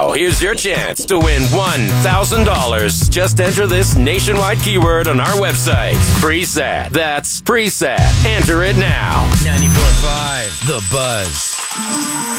Now, here's your chance to win $1,000. Just enter this nationwide keyword on our website. Preset. That's preset. Enter it now. 94.5 The Buzz.